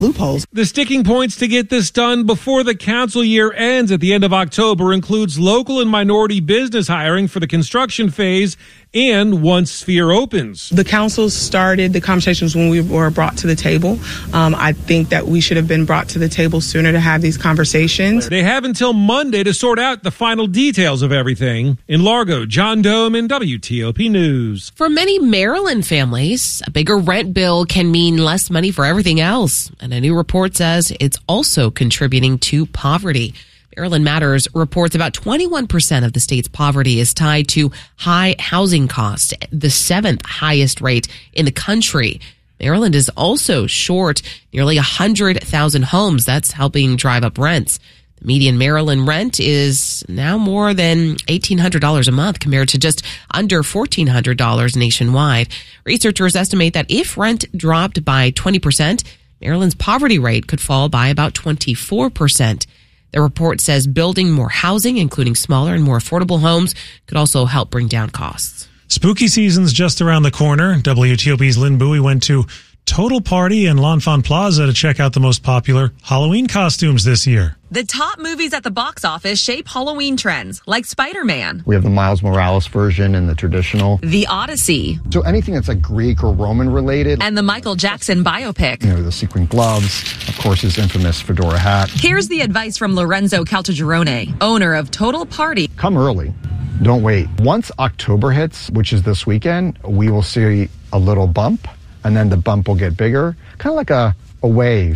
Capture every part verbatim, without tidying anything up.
loopholes. The sticking points to get this done before the council year ends at the end of October includes local and minority business hiring for the construction phase and once Sphere opens. The council started the conversations when we were brought to the table. Um, I think that we should have been brought to the table sooner to have these conversations. They have until Monday to sort out the final details of everything. In Largo, John Dome, W T O P News. For many Maryland families, a bigger rent bill can mean less money for everything else. And a new report says it's also contributing to poverty. Maryland Matters reports about twenty-one percent of the state's poverty is tied to high housing costs, the seventh highest rate in the country. Maryland is also short nearly one hundred thousand homes. That's helping drive up rents. The median Maryland rent is now more than eighteen hundred dollars a month compared to just under fourteen hundred dollars nationwide. Researchers estimate that if rent dropped by twenty percent, Maryland's poverty rate could fall by about twenty-four percent. The report says building more housing, including smaller and more affordable homes, could also help bring down costs. Spooky season's just around the corner. W T O P's Lynn Bowie went to Total Party in L'Enfant Plaza to check out the most popular Halloween costumes this year. The top movies at the box office shape Halloween trends, like Spider-Man. We have the Miles Morales version and the traditional. The Odyssey. So anything that's like Greek or Roman related. And the Michael Jackson biopic. You know, the sequin gloves, of course, his infamous fedora hat. Here's the advice from Lorenzo Caltagirone, owner of Total Party. Come early. Don't wait. Once October hits, which is this weekend, we will see a little bump, and then the bump will get bigger, kind of like a, a wave.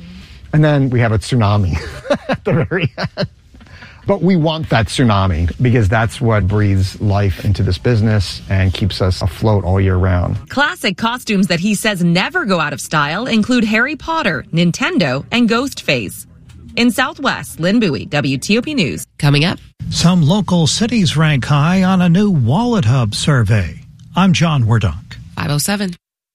And then we have a tsunami at the very end. But we want that tsunami because that's what breathes life into this business and keeps us afloat all year round. Classic costumes that he says never go out of style include Harry Potter, Nintendo, and Ghostface. In Southwest, Lynn Bowie, W T O P News. Coming up. Some local cities rank high on a new Wallet Hub survey. I'm John Werdonk. five oh seven.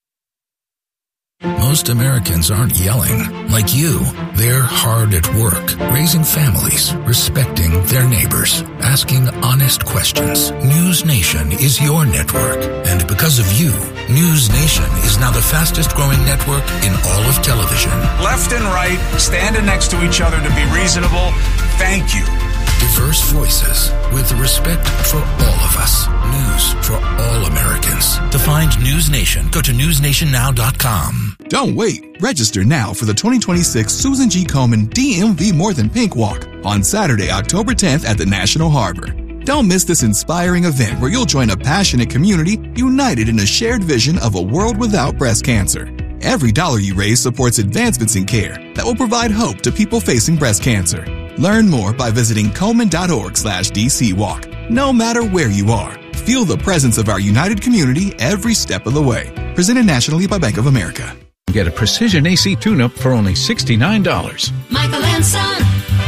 Most Americans aren't yelling. Like you, they're hard at work, raising families, respecting their neighbors, asking honest questions. News Nation is your network. And because of you, News Nation is now the fastest growing network in all of television. Left and right, standing next to each other to be reasonable. Thank you. Diverse voices with respect for all of us. News for all Americans. To find News Nation, go to news nation now dot com. Don't wait. Register now for the twenty twenty-six Susan G. Komen D M V More Than Pink Walk on Saturday, October tenth at the National Harbor. Don't miss this inspiring event where you'll join a passionate community united in a shared vision of a world without breast cancer. Every dollar you raise supports advancements in care that will provide hope to people facing breast cancer. Learn more by visiting Komen.org slash DC Walk. No matter where you are, feel the presence of our united community every step of the way. Presented nationally by Bank of America. Get a Precision A C tune-up for only sixty-nine dollars. Michael and Son.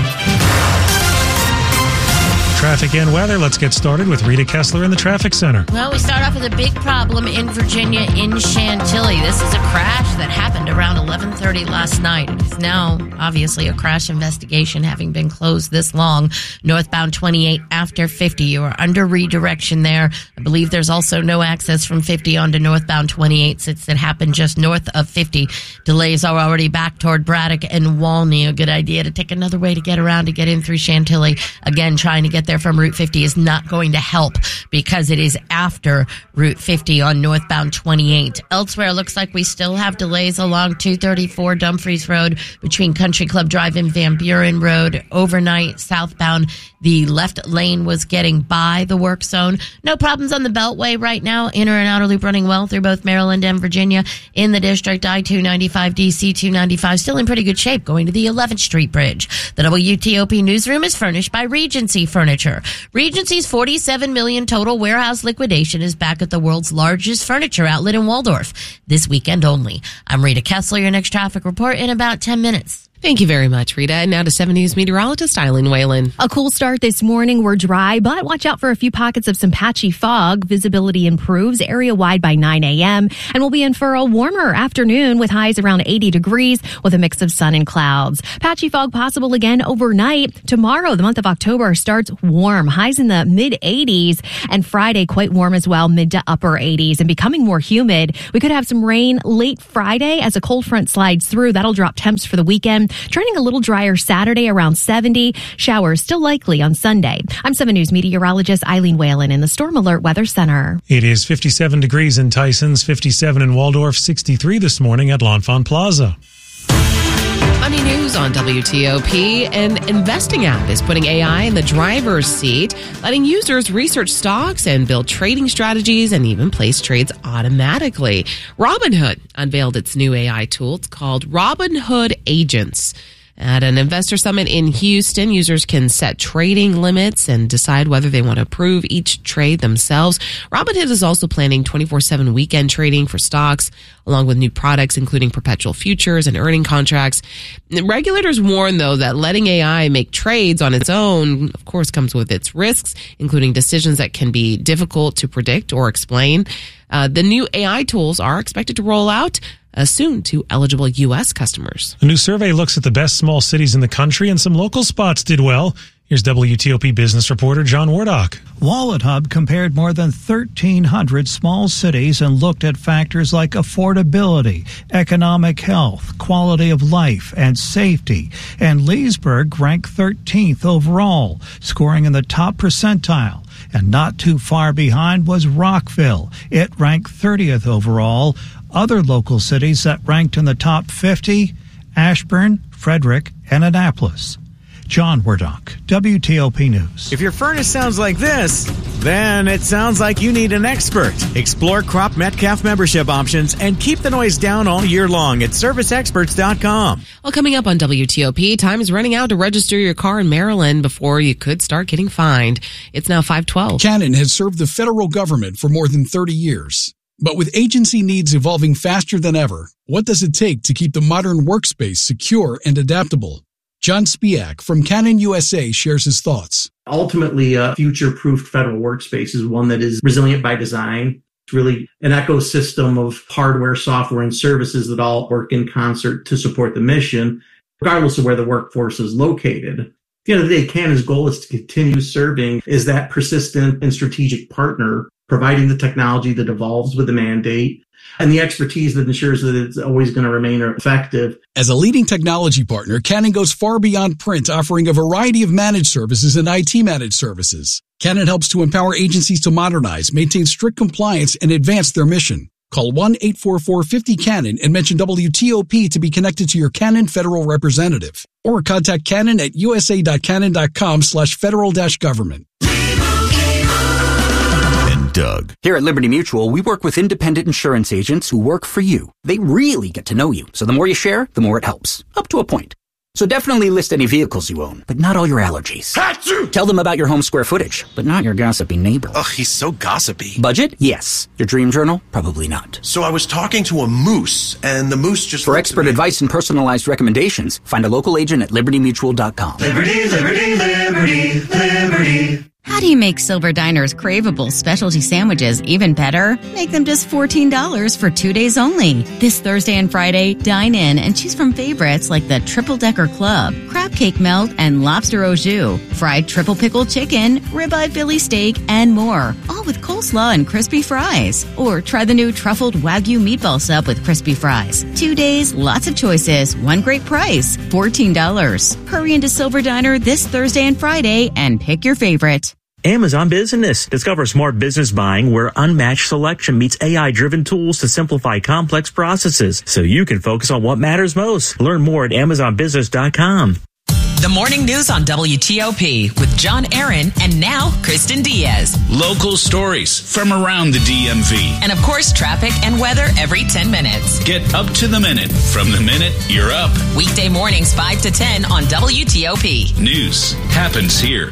Traffic and weather. Let's get started with Rita Kessler in the traffic center. Well, we start off with a big problem in Virginia in Chantilly. This is a crash that happened around eleven thirty last night. It is now obviously a crash investigation having been closed this long. Northbound twenty-eight after fifty. You are under redirection there. I believe there's also no access from fifty onto northbound twenty-eight since it happened just north of fifty. Delays are already back toward Braddock and Walney. A good idea to take another way to get around to get in through Chantilly. Again, trying to get there from Route fifty is not going to help because it is after Route fifty on northbound twenty-eight. Elsewhere, looks like we still have delays along two thirty-four Dumfries Road between Country Club Drive and Van Buren Road. Overnight, southbound, the left lane was getting by the work zone. No problems on the Beltway right now. Inner and outer loop running well through both Maryland and Virginia. In the district, I two ninety-five, D C two ninety-five, still in pretty good shape going to the eleventh Street Bridge. The W T O P newsroom is furnished by Regency Furniture. Regency's forty-seven million dollars total warehouse liquidation is back at the world's largest furniture outlet in Waldorf this weekend only. I'm Rita Kessler, your next traffic report in about ten minutes. Thank you very much, Rita. And now to seven News meteorologist Eileen Whalen. A cool start this morning. We're dry, but watch out for a few pockets of some patchy fog. Visibility improves area-wide by nine a.m. and we'll be in for a warmer afternoon with highs around eighty degrees with a mix of sun and clouds. Patchy fog possible again overnight. Tomorrow, the month of October, starts warm. Highs in the mid-eighties, and Friday quite warm as well, mid to upper eighties, and becoming more humid. We could have some rain late Friday as a cold front slides through. That'll drop temps for the weekend. Turning a little drier Saturday around seventy. Showers still likely on Sunday. I'm seven News meteorologist Eileen Whalen in the Storm Alert Weather Center. It is fifty-seven degrees in Tysons, fifty-seven in Waldorf, sixty-three this morning at L'Enfant Plaza. Money news on W T O P. An investing app is putting A I in the driver's seat, letting users research stocks and build trading strategies and even place trades automatically. Robinhood unveiled its new A I tool. It's called Robinhood Agents. At an investor summit in Houston, users can set trading limits and decide whether they want to approve each trade themselves. Robinhood is also planning twenty-four seven weekend trading for stocks, along with new products, including perpetual futures and earning contracts. Regulators warn, though, that letting A I make trades on its own, of course, comes with its risks, including decisions that can be difficult to predict or explain. Uh, the new A I tools are expected to roll out Uh, soon to eligible U S customers. A new survey looks at the best small cities in the country, and some local spots did well. Here's W T O P business reporter John Wardock. Wallet Hub compared more than thirteen hundred small cities and looked at factors like affordability, economic health, quality of life, and safety. And Leesburg ranked thirteenth overall, scoring in the top percentile. And not too far behind was Rockville. It ranked thirtieth overall. Other local cities that ranked in the top fifty, Ashburn, Frederick, and Annapolis. John Wardock, W T O P News. If your furnace sounds like this, then it sounds like you need an expert. Explore Crop Metcalf membership options and keep the noise down all year long at service experts dot com. Well, coming up on W T O P, time is running out to register your car in Maryland before you could start getting fined. It's now five twelve. Canon has served the federal government for more than thirty years. But with agency needs evolving faster than ever, what does it take to keep the modern workspace secure and adaptable? John Spiak from Canon U S A shares his thoughts. Ultimately, a future-proofed federal workspace is one that is resilient by design. It's really an ecosystem of hardware, software, and services that all work in concert to support the mission, regardless of where the workforce is located. At the end of the day, Canon's goal is to continue serving as that persistent and strategic partner, providing the technology that evolves with the mandate and the expertise that ensures that it's always going to remain effective. As a leading technology partner, Canon goes far beyond print, offering a variety of managed services and I T managed services. Canon helps to empower agencies to modernize, maintain strict compliance, and advance their mission. Call one eight four four five zero Canon and mention W T O P to be connected to your Canon federal representative. Or contact Canon at usa.canon.com slash federal dash government. Doug. Here at Liberty Mutual, we work with independent insurance agents who work for you. They really get to know you, so the more you share, the more it helps. Up to a point. So definitely list any vehicles you own, but not all your allergies. Hatsu! Tell them about your home square footage, but not your gossipy neighbor. Ugh, he's so gossipy. Budget? Yes. Your dream journal? Probably not. So I was talking to a moose, and the moose just... For expert advice and personalized recommendations, find a local agent at liberty mutual dot com. Liberty, liberty, liberty, liberty. How do you make Silver Diner's craveable specialty sandwiches even better? Make them just fourteen dollars for two days only. This Thursday and Friday, dine in and choose from favorites like the Triple Decker Club, Crab Cake Melt, and Lobster au jus, fried triple pickle chicken, ribeye Philly steak, and more. All with coleslaw and crispy fries. Or try the new truffled Wagyu meatball sub with crispy fries. Two days, lots of choices, one great price, fourteen dollars. Hurry into Silver Diner this Thursday and Friday and pick your favorite. Amazon Business. Discover smart business buying where unmatched selection meets A I-driven tools to simplify complex processes so you can focus on what matters most. Learn more at amazon business dot com. The morning news on W T O P with John Aaron and now Kristen Diaz. Local stories from around the D M V. And of course, traffic and weather every ten minutes. Get up to the minute from the minute you're up. Weekday mornings five to ten on W T O P. News happens here.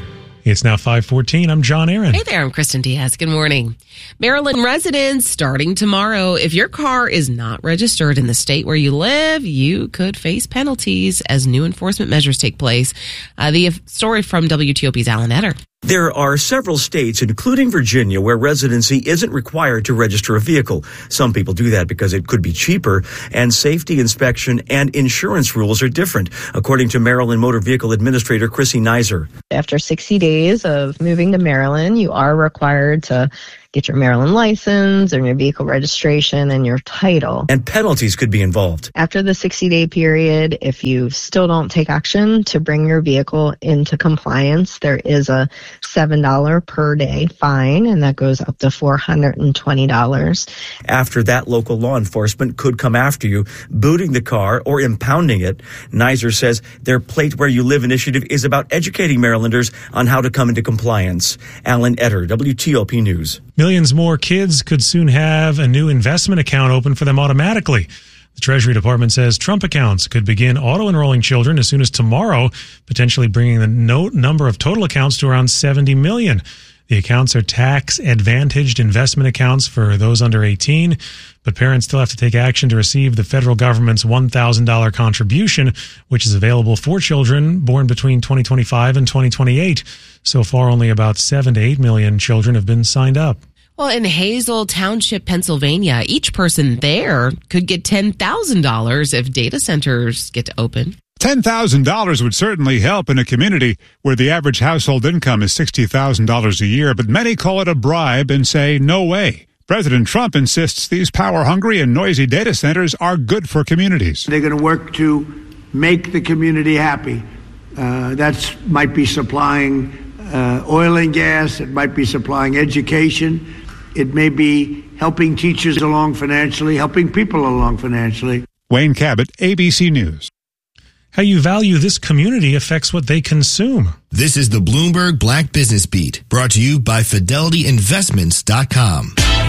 It's now five fourteen. I'm John Aaron. Hey there, I'm Kristen Diaz. Good morning. Maryland residents, starting tomorrow, if your car is not registered in the state where you live, you could face penalties as new enforcement measures take place. Uh, the story from W T O P's Alan Etter. There are several states, including Virginia, where residency isn't required to register a vehicle. Some people do that because it could be cheaper, and safety inspection and insurance rules are different, according to Maryland Motor Vehicle Administrator Chrissy Nizer. After sixty days of moving to Maryland, you are required to get your Maryland license and your vehicle registration and your title. And penalties could be involved. After the sixty-day period, if you still don't take action to bring your vehicle into compliance, there is a seven dollars per day fine, and that goes up to four hundred twenty dollars. After that, local law enforcement could come after you, booting the car or impounding it. Nizer says their Plate Where You Live initiative is about educating Marylanders on how to come into compliance. Alan Etter, W T O P News. Millions more kids could soon have a new investment account open for them automatically. The Treasury Department says Trump accounts could begin auto-enrolling children as soon as tomorrow, potentially bringing the no- number of total accounts to around seventy million. The accounts are tax-advantaged investment accounts for those under eighteen, but parents still have to take action to receive the federal government's one thousand dollars contribution, which is available for children born between twenty twenty-five and twenty twenty-eight. So far, only about seven to eight million children have been signed up. Well, in Hazel Township, Pennsylvania, each person there could get ten thousand dollars if data centers get to open. ten thousand dollars would certainly help in a community where the average household income is sixty thousand dollars a year, but many call it a bribe and say, no way. President Trump insists these power-hungry and noisy data centers are good for communities. They're going to work to make the community happy. Uh, that might be supplying uh, oil and gas. It might be supplying education. It may be helping teachers along financially, helping people along financially. Wayne Cabot, A B C News. How you value this community affects what they consume. This is the Bloomberg Black Business Beat, brought to you by Fidelity Investments dot com.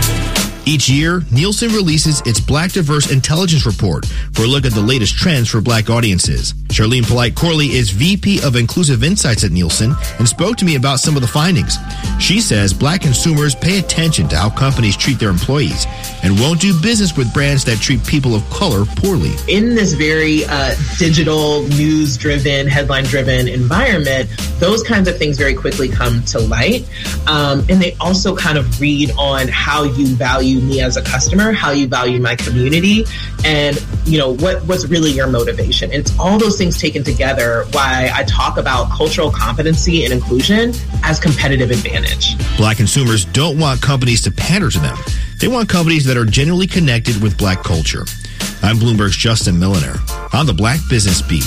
Each year, Nielsen releases its Black Diverse Intelligence Report for a look at the latest trends for Black audiences. Charlene Polite-Corley is V P of Inclusive Insights at Nielsen and spoke to me about some of the findings. She says Black consumers pay attention to how companies treat their employees and won't do business with brands that treat people of color poorly. In this very uh, digital, news-driven, headline-driven environment, those kinds of things very quickly come to light. Um, and they also kind of read on how you value me as a customer, how you value my community, and you know what what's really your motivation. And it's all those things taken together why I talk about cultural competency and inclusion as competitive advantage. Black consumers don't want companies to pander to them. They want companies that are genuinely connected with Black culture. I'm Bloomberg's Justin Milliner on the Black Business Beat.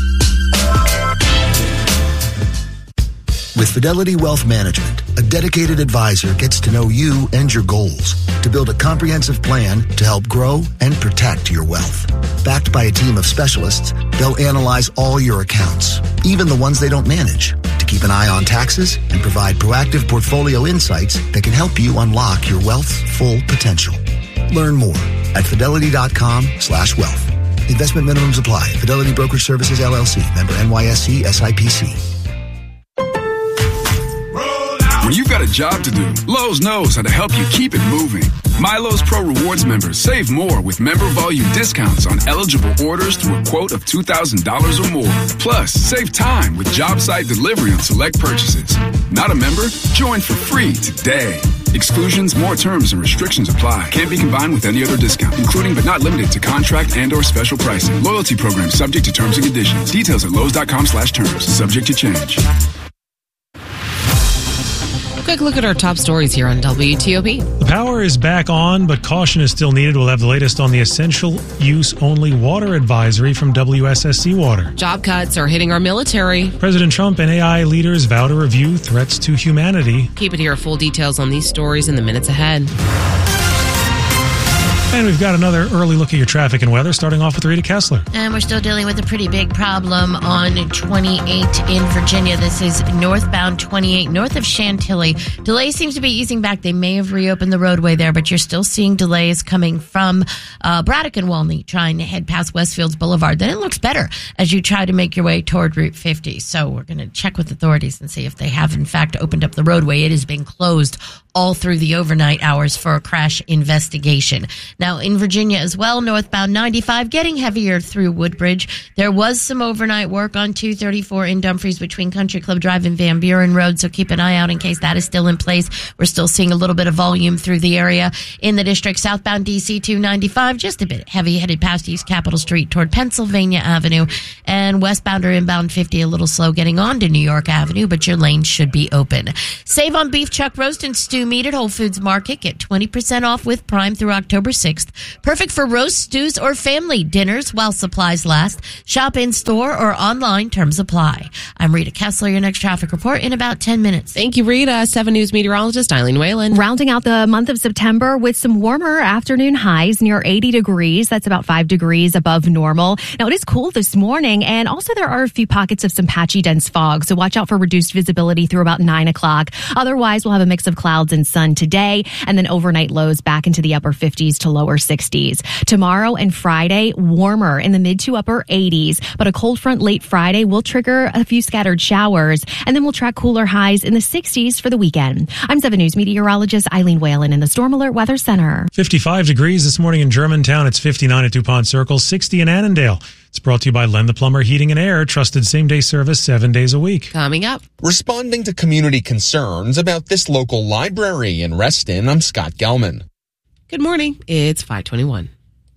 With Fidelity Wealth Management, a dedicated advisor gets to know you and your goals to build a comprehensive plan to help grow and protect your wealth. Backed by a team of specialists, they'll analyze all your accounts, even the ones they don't manage, to keep an eye on taxes and provide proactive portfolio insights that can help you unlock your wealth's full potential. Learn more at fidelity.com slash wealth. Investment minimums apply. Fidelity Brokerage Services, L L C. Member N Y S E S I P C. When you've got a job to do, Lowe's knows how to help you keep it moving. My Lowe's Pro Rewards members save more with member volume discounts on eligible orders through a quote of two thousand dollars or more. Plus, save time with job site delivery on select purchases. Not a member? Join for free today. Exclusions, more terms, and restrictions apply. Can't be combined with any other discount, including but not limited to contract and or special pricing. Loyalty program subject to terms and conditions. Details at Lowe's.com slash terms. Subject to change. Quick look at our top stories here on W T O P. The power is back on, but caution is still needed. We'll have the latest on the essential use only water advisory from W S S C Water. Job cuts are hitting our military. President Trump and A I leaders vow to review threats to humanity. Keep it here. Full details on these stories in the minutes ahead. And we've got another early look at your traffic and weather, starting off with Rita Kessler. And we're still dealing with a pretty big problem on twenty-eight in Virginia. This is northbound twenty-eight, north of Chantilly. Delay seems to be easing back. They may have reopened the roadway there, but you're still seeing delays coming from uh, Braddock and Walney, trying to head past Westfields Boulevard. Then it looks better as you try to make your way toward Route fifty. So we're going to check with authorities and see if they have, in fact, opened up the roadway. It has been closed all through the overnight hours for a crash investigation. Now, in Virginia as well, northbound ninety-five getting heavier through Woodbridge. There was some overnight work on two thirty-four in Dumfries between Country Club Drive and Van Buren Road, so keep an eye out in case that is still in place. We're still seeing a little bit of volume through the area in the district. Southbound D C two ninety-five, just a bit heavy, headed past East Capitol Street toward Pennsylvania Avenue, and westbound or inbound fifty a little slow getting on to New York Avenue, but your lanes should be open. Save on beef chuck roast and stew meat at Whole Foods Market. Get twenty percent off with Prime through October sixth. Perfect for roast, stews, or family dinners while supplies last. Shop in store or online. Terms apply. I'm Rita Kessler. Your next traffic report in about ten minutes. Thank you, Rita. seven News meteorologist Eileen Whalen. Rounding out the month of September with some warmer afternoon highs near eighty degrees. That's about five degrees above normal. Now, it is cool this morning, and also there are a few pockets of some patchy dense fog, so watch out for reduced visibility through about nine o'clock. Otherwise, we'll have a mix of clouds and sun today, and then overnight lows back into the upper fifties to lower sixties. Tomorrow and Friday, warmer in the mid to upper eighties, but a cold front late Friday will trigger a few scattered showers, and then we'll track cooler highs in the sixties for the weekend. I'm seven News meteorologist Eileen Whalen in the Storm Alert Weather Center. fifty-five degrees this morning in Germantown. It's fifty-nine at DuPont Circle, sixty in Annandale. It's brought to you by Len the Plumber Heating and Air, trusted same-day service seven days a week. Coming up. Responding to community concerns about this local library in Reston, I'm Scott Gelman. Good morning. It's five twenty-one.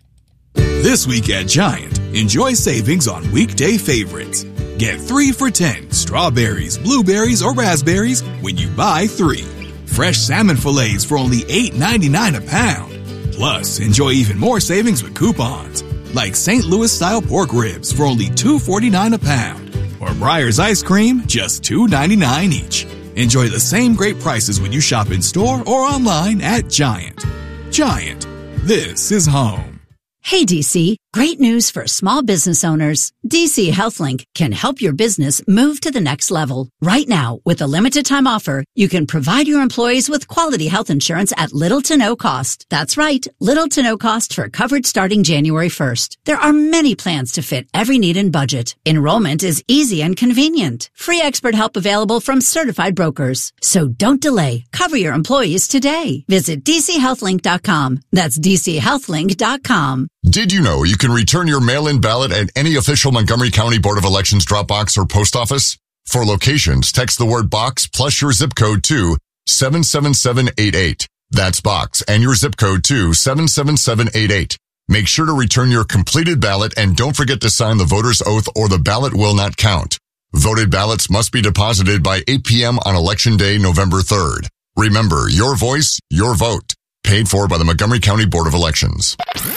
This week at Giant, enjoy savings on weekday favorites. Get three for ten strawberries, blueberries, or raspberries when you buy three. Fresh salmon fillets for only eight ninety-nine a pound. Plus, enjoy even more savings with coupons, like Saint Louis-style pork ribs for only two forty-nine a pound, or Breyer's ice cream, just two ninety-nine each. Enjoy the same great prices when you shop in store or online at Giant. Giant, this is home. Hey, D C, great news for small business owners. D C HealthLink can help your business move to the next level. Right now, with a limited time offer, you can provide your employees with quality health insurance at little to no cost. That's right, little to no cost for coverage starting January first. There are many plans to fit every need and budget. Enrollment is easy and convenient. Free expert help available from certified brokers. So don't delay. Cover your employees today. Visit d c health link dot com. That's d c health link dot com. Did you know you can return your mail-in ballot at any official Montgomery County Board of Elections drop box or post office? For locations, text the word box plus your zip code to seven seven seven eight eight. That's box and your zip code to seven seven seven eight eight. Make sure to return your completed ballot and don't forget to sign the voter's oath or the ballot will not count. Voted ballots must be deposited by eight p.m. on Election Day, November third. Remember, your voice, your vote. Paid for by the Montgomery County Board of Elections.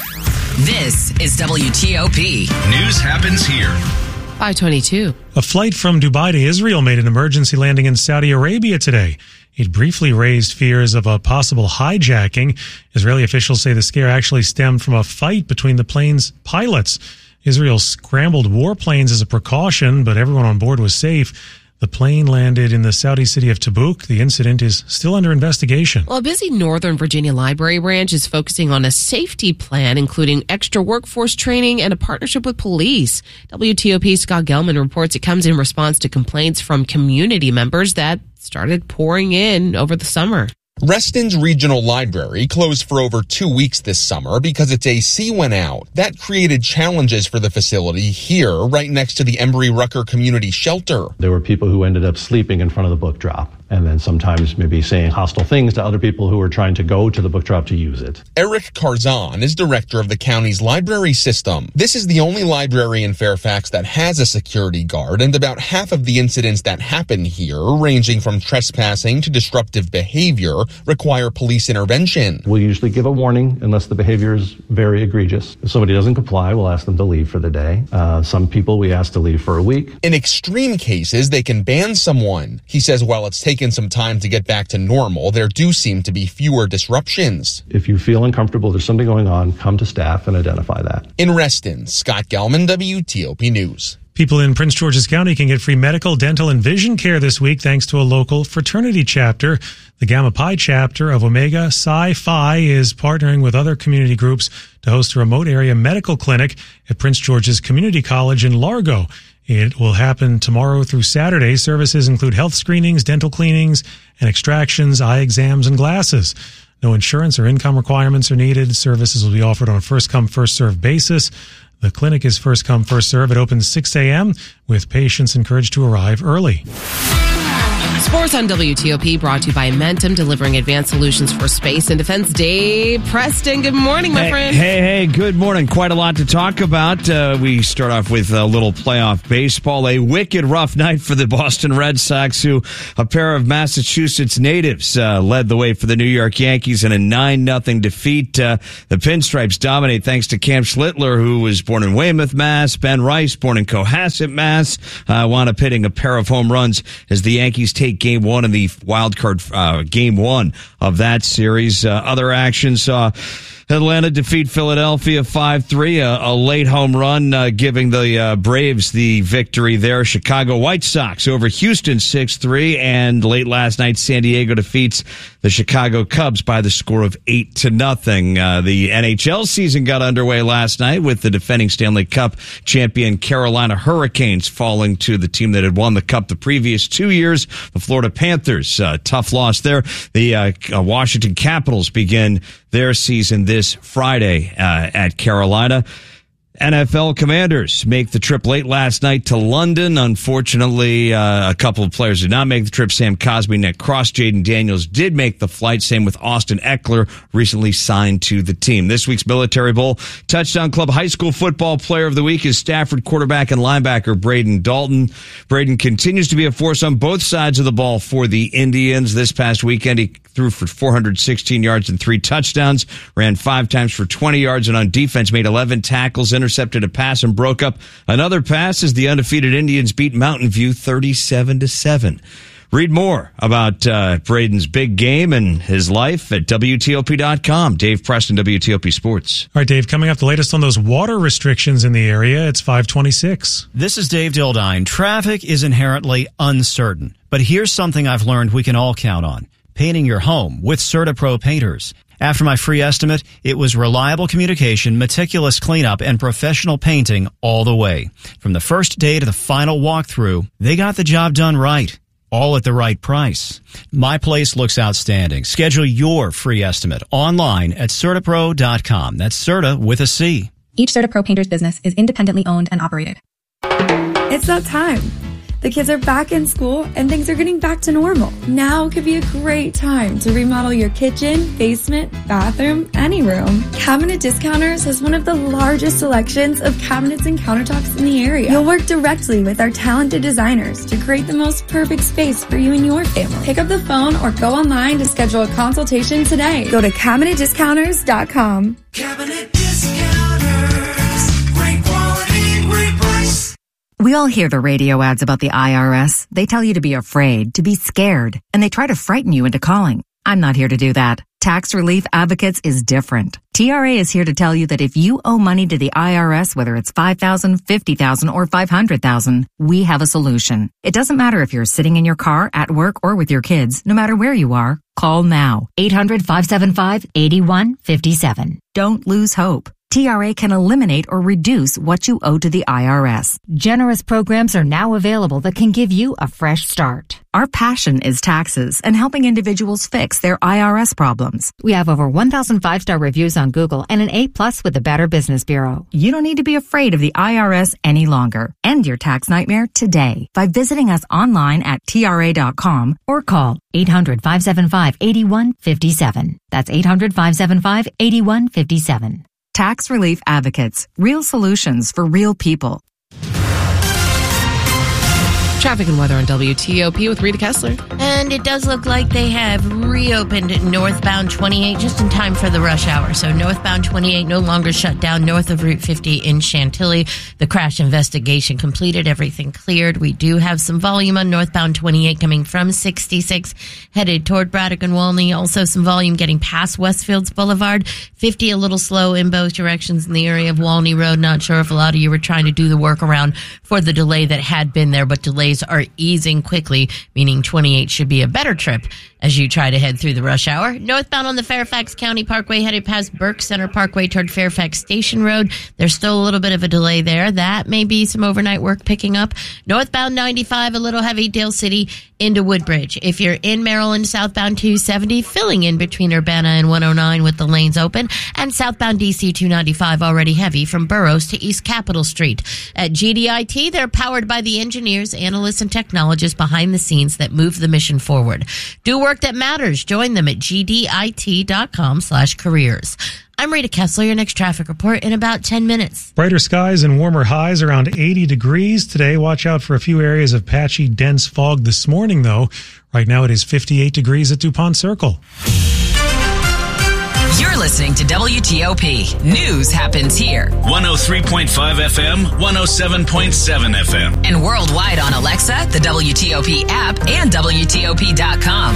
This is W T O P. News happens here. five twenty-two. A flight from Dubai to Israel made an emergency landing in Saudi Arabia today. It briefly raised fears of a possible hijacking. Israeli officials say the scare actually stemmed from a fight between the plane's pilots. Israel scrambled warplanes as a precaution, but everyone on board was safe. The plane landed in the Saudi city of Tabuk. The incident is still under investigation. Well, a busy Northern Virginia library branch is focusing on a safety plan, including extra workforce training and a partnership with police. W T O P Scott Gelman reports it comes in response to complaints from community members that started pouring in over the summer. Reston's regional library closed for over two weeks this summer because its A C went out. That created challenges for the facility here, right next to the Embry-Rucker Community Shelter. There were people who ended up sleeping in front of the book drop, and then sometimes maybe saying hostile things to other people who were trying to go to the book drop to use it. Eric Karzan is director of the county's library system. This is the only library in Fairfax that has a security guard, and about half of the incidents that happen here, ranging from trespassing to disruptive behavior, require police intervention. We'll usually give a warning unless the behavior is very egregious. If somebody doesn't comply, we'll ask them to leave for the day. Uh, some people we ask to leave for a week. In extreme cases, they can ban someone. He says while it's taken taken some time to get back to normal, there do seem to be fewer disruptions. If you feel uncomfortable, there's something going on, come to staff and identify that. In Reston, Scott Gelman, W T O P News. People in Prince George's County can get free medical, dental, and vision care this week thanks to a local fraternity chapter. The Gamma Pi chapter of Omega Psi Phi is partnering with other community groups to host a remote area medical clinic at Prince George's Community College in Largo. It will happen tomorrow through Saturday. Services include health screenings, dental cleanings, and extractions, eye exams, and glasses. No insurance or income requirements are needed. Services will be offered on a first-come, first-served basis. The clinic is first come, first serve. It opens six a.m. with patients encouraged to arrive early. Sports on W T O P brought to you by Momentum, delivering advanced solutions for space and defense. Dave Preston, good morning, my hey, friend. Hey, hey, good morning. Quite a lot to talk about. Uh, we start off with a little playoff baseball. A wicked rough night for the Boston Red Sox, who a pair of Massachusetts natives uh, led the way for the New York Yankees in a nine nothing defeat. Uh, the Pinstripes dominate thanks to Cam Schlittler, who was born in Weymouth, Mass. Ben Rice, born in Cohasset, Mass. Uh, wound up hitting a pair of home runs as the Yankees take game one in the wild card uh, game one of that series. Uh, other action saw Atlanta defeat Philadelphia five three, a, a late home run uh, giving the uh, Braves the victory there. Chicago White Sox over Houston six three, and late last night San Diego defeats the Chicago Cubs by the score of eight to nothing. Uh, the N H L season got underway last night with the defending Stanley Cup champion Carolina Hurricanes falling to the team that had won the Cup the previous two years, the Florida Panthers. Uh, tough loss there. The uh, Washington Capitals begin their season this Friday uh, at Carolina. N F L Commanders make the trip late last night to London. Unfortunately, uh, a couple of players did not make the trip. Sam Cosby, Nick Cross, Jaden Daniels did make the flight. Same with Austin Eckler, recently signed to the team. This week's Military Bowl Touchdown Club High School Football Player of the Week is Stafford quarterback and linebacker Braden Dalton. Braden continues to be a force on both sides of the ball for the Indians. This past weekend, he threw for four hundred sixteen yards and three touchdowns, ran five times for twenty yards, and on defense made eleven tackles, intercepted a pass, and broke up another pass as the undefeated Indians beat Mountain View thirty-seven to seven. Read more about uh, Braden's big game and his life at W T O P dot com. Dave Preston, W T O P Sports. All right, Dave, coming up the latest on those water restrictions in the area. It's five twenty-six. This is Dave Dildine. Traffic is inherently uncertain, but here's something I've learned we can all count on. Painting your home with CertaPro painters. After my free estimate, it was reliable communication, meticulous cleanup, and professional painting all the way. From the first day to the final walkthrough, they got the job done right, all at the right price. My place looks outstanding. Schedule your free estimate online at Certa Pro dot com. That's Certa with a C. Each CertaPro painter's business is independently owned and operated. It's that time. The kids are back in school and things are getting back to normal. Now could be a great time to remodel your kitchen, basement, bathroom, any room. Cabinet Discounters has one of the largest selections of cabinets and countertops in the area. You'll work directly with our talented designers to create the most perfect space for you and your family. Pick up the phone or go online to schedule a consultation today. Go to Cabinet Discounters dot com. Cabinet Discounters. Great quality, great price. We all hear the radio ads about the I R S. They tell you to be afraid, to be scared, and they try to frighten you into calling. I'm not here to do that. Tax Relief Advocates is different. T R A is here to tell you that if you owe money to the I R S, whether it's five thousand dollars, fifty thousand dollars, or five hundred thousand dollars, we have a solution. It doesn't matter if you're sitting in your car, at work, or with your kids. No matter where you are, call now. eight hundred, five seven five, eight one five seven. Don't lose hope. T R A can eliminate or reduce what you owe to the I R S. Generous programs are now available that can give you a fresh start. Our passion is taxes and helping individuals fix their I R S problems. We have over one thousand five-star reviews on Google and an A plus with the Better Business Bureau. You don't need to be afraid of the I R S any longer. End your tax nightmare today by visiting us online at T R A dot com or call eight hundred, five seven five, eight one five seven. That's eight hundred, five seven five, eight one five seven. Tax Relief Advocates. Real solutions for real people. Traffic and weather on W T O P with Rita Kessler. And it does look like they have reopened northbound twenty-eight just in time for the rush hour. So northbound twenty-eight no longer shut down north of Route fifty in Chantilly. The crash investigation completed. Everything cleared. We do have some volume on northbound twenty-eight coming from sixty-six headed toward Braddock and Walney. Also some volume getting past Westfields Boulevard. fifty a little slow in both directions in the area of Walney Road. Not sure if a lot of you were trying to do the workaround for the delay that had been there, but delays are easing quickly, meaning twenty-eight should be a better trip as you try to head through the rush hour. Northbound on the Fairfax County Parkway headed past Burke Center Parkway toward Fairfax Station Road. There's still a little bit of a delay there. That may be some overnight work picking up. Northbound ninety-five, a little heavy, Dale City into Woodbridge. If you're in Maryland, southbound two seventy, filling in between Urbana and one oh nine with the lanes open. And southbound D C two ninety-five already heavy from Burroughs to East Capitol Street. At G D I T, they're powered by the engineers, analysts, and technologists behind the scenes that move the mission forward. Do work that matters. Join them at G D I T dot com slash careers. I'm Rita Kessler, your next traffic report in about ten minutes. Brighter skies and warmer highs around eighty degrees today. Watch out for a few areas of patchy, dense fog this morning, though. Right now it is fifty-eight degrees at DuPont Circle. You're listening to W T O P. News happens here. one oh three point five F M, one oh seven point seven F M. And worldwide on Alexa, the W T O P app, and W T O P dot com.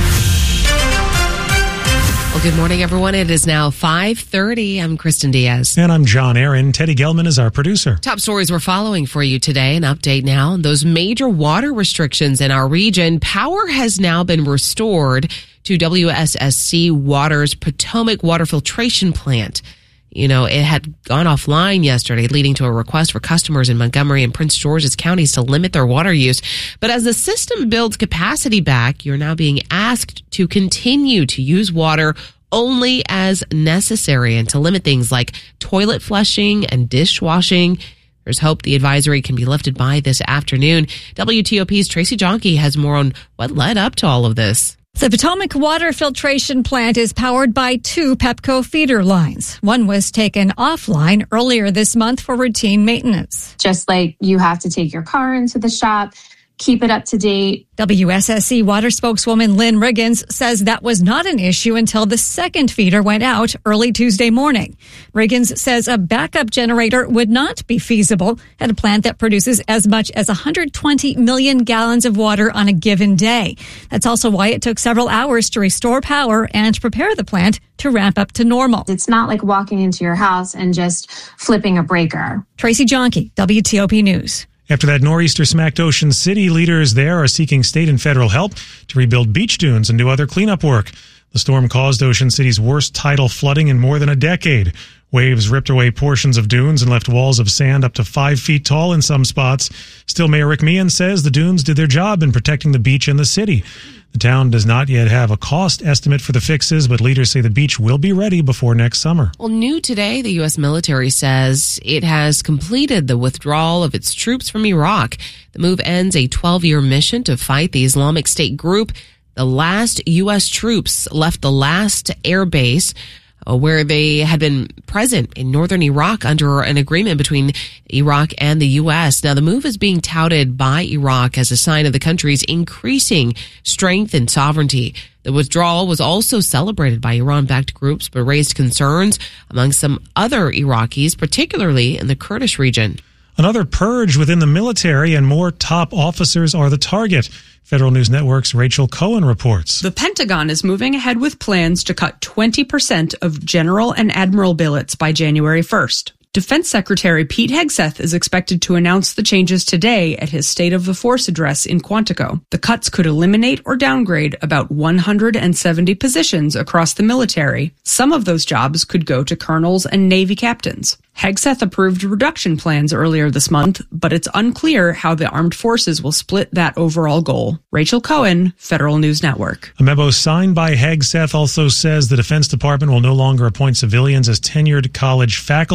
Well, good morning, everyone. It is now five thirty. I'm Kristen Diaz. And I'm John Aaron. Teddy Gelman is our producer. Top stories we're following for you today. An update now on those major water restrictions in our region. Power has now been restored to W S S C Water's Potomac Water Filtration Plant. You know, it had gone offline yesterday, leading to a request for customers in Montgomery and Prince George's counties to limit their water use. But as the system builds capacity back, you're now being asked to continue to use water only as necessary and to limit things like toilet flushing and dishwashing. There's hope the advisory can be lifted by this afternoon. W T O P's Tracy Jonke has more on what led up to all of this. The Potomac Water Filtration Plant is powered by two Pepco feeder lines. One was taken offline earlier this month for routine maintenance. Just like you have to take your car into the shop, keep it up to date. W S S C Water spokeswoman Lynn Riggins says that was not an issue until the second feeder went out early Tuesday morning. Riggins says a backup generator would not be feasible at a plant that produces as much as one hundred twenty million gallons of water on a given day. That's also why it took several hours to restore power and prepare the plant to ramp up to normal. It's not like walking into your house and just flipping a breaker. Tracy Jonke, W T O P News. After that nor'easter smacked Ocean City, leaders there are seeking state and federal help to rebuild beach dunes and do other cleanup work. The storm caused Ocean City's worst tidal flooding in more than a decade. Waves ripped away portions of dunes and left walls of sand up to five feet tall in some spots. Still, Mayor Rick Meehan says the dunes did their job in protecting the beach and the city. The town does not yet have a cost estimate for the fixes, but leaders say the beach will be ready before next summer. Well, new today, the U S military says it has completed the withdrawal of its troops from Iraq. The move ends a twelve-year mission to fight the Islamic State group. The last U S troops left the last air base uh, where they had been present in northern Iraq under an agreement between Iraq and the U S. Now, the move is being touted by Iraq as a sign of the country's increasing strength and sovereignty. The withdrawal was also celebrated by Iran-backed groups, but raised concerns among some other Iraqis, particularly in the Kurdish region. Another purge within the military, and more top officers are the target. Federal News Network's Rachel Cohen reports. The Pentagon is moving ahead with plans to cut twenty percent of general and admiral billets by January first. Defense Secretary Pete Hegseth is expected to announce the changes today at his State of the Force address in Quantico. The cuts could eliminate or downgrade about one hundred seventy positions across the military. Some of those jobs could go to colonels and Navy captains. Hegseth approved reduction plans earlier this month, but it's unclear how the armed forces will split that overall goal. Rachel Cohen, Federal News Network. A memo signed by Hegseth also says the Defense Department will no longer appoint civilians as tenured college faculty.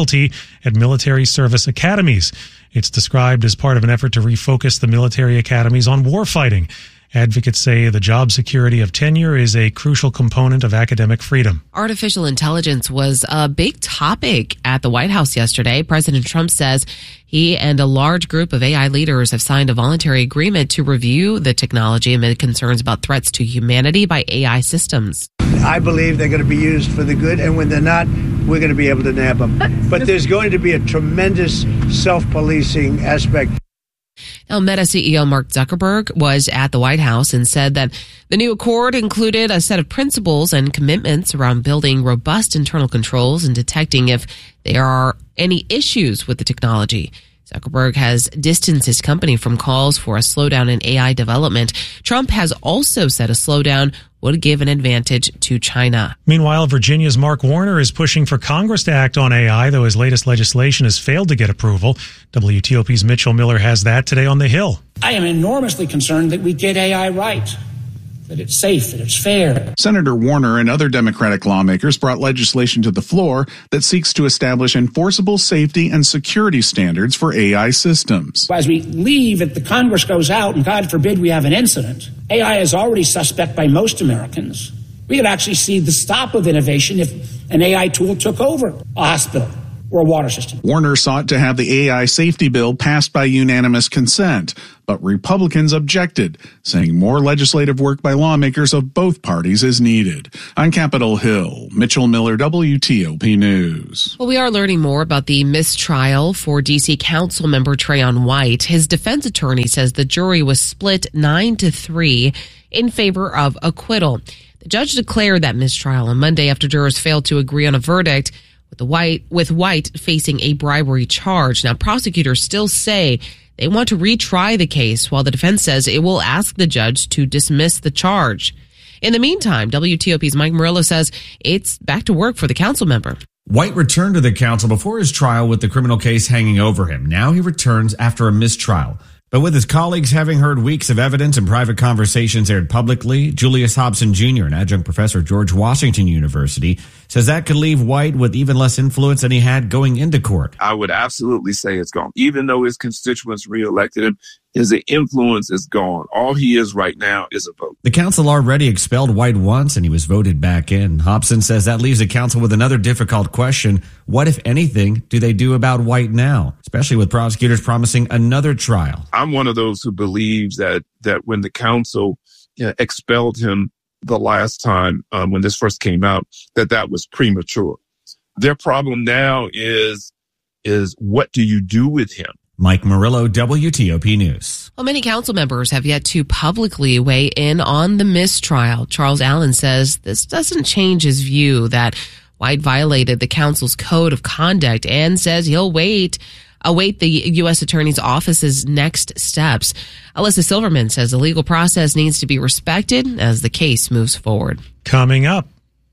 at military service academies. It's described as part of an effort to refocus the military academies on warfighting. Advocates say the job security of tenure is a crucial component of academic freedom. Artificial intelligence was a big topic at the White House yesterday. President Trump says he and a large group of A I leaders have signed a voluntary agreement to review the technology amid concerns about threats to humanity by A I systems. I believe they're going to be used for the good, and when they're not, we're going to be able to nab them. But there's going to be a tremendous self-policing aspect. Now, Meta C E O Mark Zuckerberg was at the White House and said that the new accord included a set of principles and commitments around building robust internal controls and detecting if there are any issues with the technology. Zuckerberg has distanced his company from calls for a slowdown in A I development. Trump has also said a slowdown would give an advantage to China. Meanwhile, Virginia's Mark Warner is pushing for Congress to act on A I, though his latest legislation has failed to get approval. W T O P's Mitchell Miller has that today on the Hill. I am enormously concerned that we get A I right, that it's safe, that it's fair. Senator Warner and other Democratic lawmakers brought legislation to the floor that seeks to establish enforceable safety and security standards for A I systems. As we leave, if the Congress goes out, and God forbid we have an incident, A I is already suspect by most Americans. We could actually see the stop of innovation if an A I tool took over a hospital or a water system. Warner sought to have the A I safety bill passed by unanimous consent, but Republicans objected, saying more legislative work by lawmakers of both parties is needed. On Capitol Hill, Mitchell Miller, W T O P News. Well, we are learning more about the mistrial for D C Council member Trayon White. His defense attorney says the jury was split nine to three in favor of acquittal. The judge declared that mistrial on Monday after jurors failed to agree on a verdict, with the White with White facing a bribery charge. Now, prosecutors still say they want to retry the case, while the defense says it will ask the judge to dismiss the charge. In the meantime, W T O P's Mike Murillo says it's back to work for the council member. White returned to the council before his trial with the criminal case hanging over him. Now he returns after a mistrial. But with his colleagues having heard weeks of evidence and private conversations aired publicly, Julius Hobson Junior, an adjunct professor at George Washington University, says that could leave White with even less influence than he had going into court. I would absolutely say it's gone. Even though his constituents reelected him, his influence is gone. All he is right now is a vote. The council already expelled White once, and he was voted back in. Hobson says that leaves the council with another difficult question. What, if anything, do they do about White now, especially with prosecutors promising another trial? I'm one of those who believes that that when the council you know, expelled him the last time um, when this first came out, that that was premature. Their problem now is is what do you do with him? Mike Murillo, W T O P News. Well, many council members have yet to publicly weigh in on the mistrial. Charles Allen says this doesn't change his view that White violated the council's code of conduct and says he'll wait, await the U S Attorney's Office's next steps. Alyssa Silverman says the legal process needs to be respected as the case moves forward. Coming up.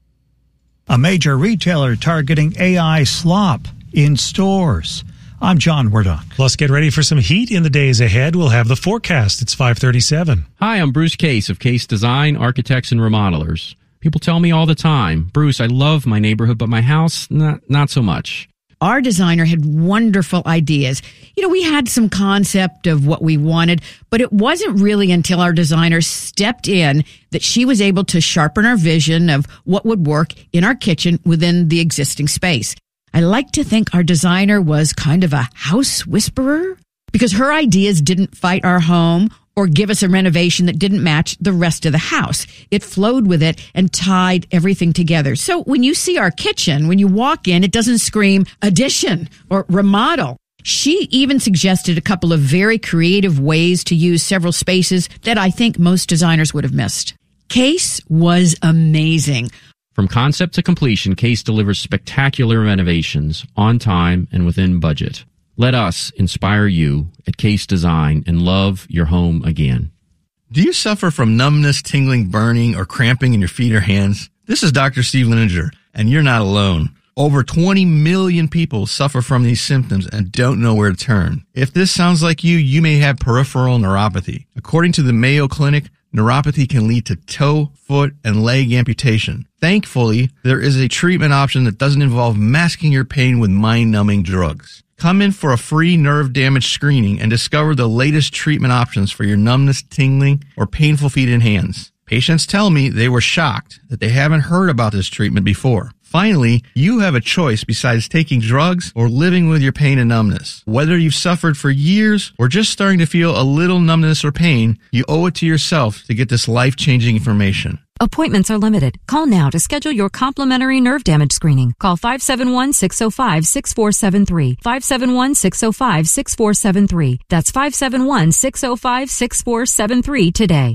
A major retailer targeting A I slop in stores. I'm John Wardock. Plus, get ready for some heat in the days ahead. We'll have the forecast. It's five thirty-seven. Hi, I'm Bruce Case of Case Design, Architects and Remodelers. People tell me all the time, Bruce, I love my neighborhood, but my house, not, not so much. Our designer had wonderful ideas. You know, we had some concept of what we wanted, but it wasn't really until our designer stepped in that she was able to sharpen our vision of what would work in our kitchen within the existing space. I like to think our designer was kind of a house whisperer because her ideas didn't fight our home or give us a renovation that didn't match the rest of the house. It flowed with it and tied everything together. So when you see our kitchen, when you walk in, it doesn't scream addition or remodel. She even suggested a couple of very creative ways to use several spaces that I think most designers would have missed. Case was amazing. From concept to completion, Case delivers spectacular renovations on time and within budget. Let us inspire you at Case Design and love your home again. Do you suffer from numbness, tingling, burning, or cramping in your feet or hands? This is Doctor Steve Lininger, and you're not alone. Over twenty million people suffer from these symptoms and don't know where to turn. If this sounds like you, you may have peripheral neuropathy. According to the Mayo Clinic, neuropathy can lead to toe, foot, and leg amputation. Thankfully, there is a treatment option that doesn't involve masking your pain with mind-numbing drugs. Come in for a free nerve damage screening and discover the latest treatment options for your numbness, tingling, or painful feet and hands. Patients tell me they were shocked that they haven't heard about this treatment before. Finally, you have a choice besides taking drugs or living with your pain and numbness. Whether you've suffered for years or just starting to feel a little numbness or pain, you owe it to yourself to get this life-changing information. Appointments are limited. Call now to schedule your complimentary nerve damage screening. Call five seven one, six oh five, six four seven three. five seven one, six oh five, six four seven three. That's five seven one, six oh five, six four seven three today.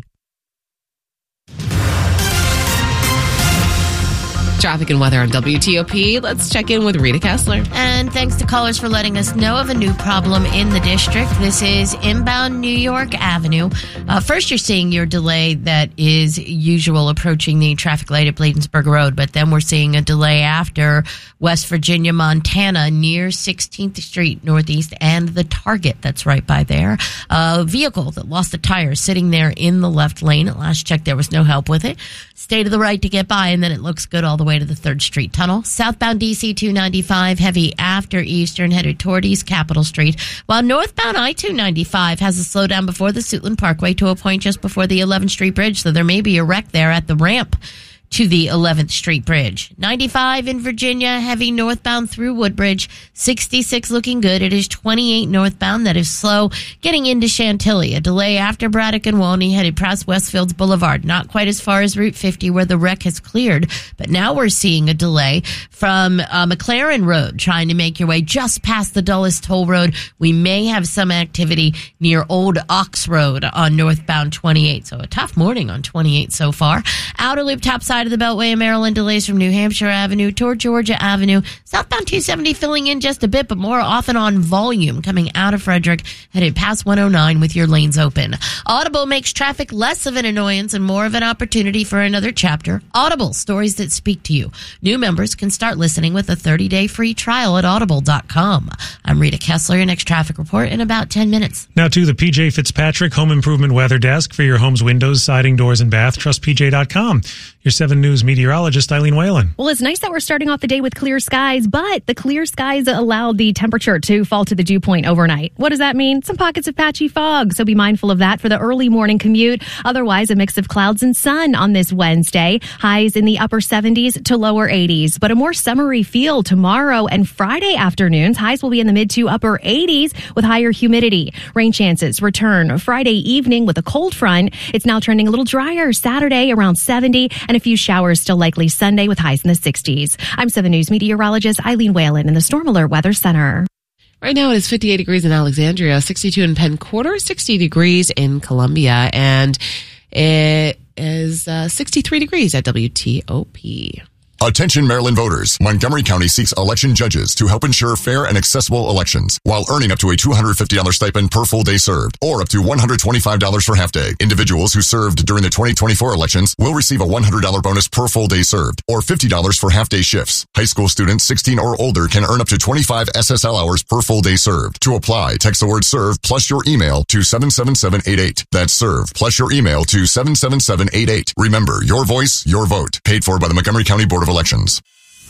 Traffic and weather on W T O P. Let's check in with Rita Kessler. And thanks to callers for letting us know of a new problem in the district. This is inbound New York Avenue. Uh, first, you're seeing your delay that is usual approaching the traffic light at Bladensburg Road, but then we're seeing a delay after West Virginia, Montana, near sixteenth Street Northeast and the Target that's right by there. A vehicle that lost a tire sitting there in the left lane. At last check, there was no help with it. Stay to the right to get by, and then it looks good all the way to the third Street Tunnel. Southbound D C two ninety-five, heavy after Eastern, headed toward East Capitol Street, while northbound I two ninety-five has a slowdown before the Suitland Parkway to a point just before the eleventh Street Bridge, so there may be a wreck there at the ramp to the eleventh Street Bridge. ninety-five in Virginia, heavy northbound through Woodbridge. sixty-six looking good. It is twenty-eight northbound. That is slow getting into Chantilly. A delay after Braddock and Walney headed past Westfields Boulevard. Not quite as far as Route fifty where the wreck has cleared, but now we're seeing a delay from uh, McLaren Road trying to make your way just past the Dulles Toll Road. We may have some activity near Old Ox Road on northbound twenty-eight. So a tough morning on twenty-eight so far. Outer Loop top side of the Beltway in Maryland, delays from New Hampshire Avenue toward Georgia Avenue. Southbound two seventy filling in just a bit, but more often on volume coming out of Frederick, headed past one oh nine with your lanes open. Audible makes traffic less of an annoyance and more of an opportunity for another chapter. Audible, stories that speak to you. New members can start listening with a thirty-day free trial at audible dot com. I'm Rita Kessler, your next traffic report in about ten minutes. Now to the P J Fitzpatrick Home Improvement Weather Desk for your home's windows, siding, doors, and bath. Trust P J dot com. Your seven News meteorologist, Eileen Whalen. Well, it's nice that we're starting off the day with clear skies, but the clear skies allowed the temperature to fall to the dew point overnight. What does that mean? Some pockets of patchy fog, so be mindful of that for the early morning commute. Otherwise, a mix of clouds and sun on this Wednesday. Highs in the upper seventies to lower eighties, but a more summery feel tomorrow and Friday afternoons. Highs will be in the mid to upper eighties with higher humidity. Rain chances return Friday evening with a cold front. It's now trending a little drier Saturday around seventy, and a few showers still likely Sunday with highs in the sixties. I'm seven News meteorologist Eileen Whalen in the Storm Alert Weather Center. Right now it is fifty-eight degrees in Alexandria, sixty-two in Penn Quarter, sixty degrees in Columbia, and it is uh, sixty-three degrees at W T O P. Attention Maryland voters. Montgomery County seeks election judges to help ensure fair and accessible elections while earning up to a two hundred fifty dollars stipend per full day served or up to one hundred twenty-five dollars for half day. Individuals who served during the twenty twenty-four elections will receive a one hundred dollars bonus per full day served or fifty dollars for half day shifts. High school students sixteen or older can earn up to twenty-five S S L hours per full day served. To apply, text the word serve plus your email to seven seven seven eight eight. That's serve plus your email to seven seven seven eight eight. Remember, your voice, your vote. Paid for by the Montgomery County Board of Elections.